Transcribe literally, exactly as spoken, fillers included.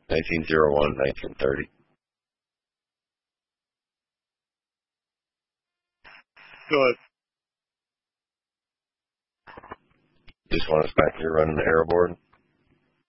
nineteen oh one, nineteen thirty. Good. Just want us back here running the arrow board?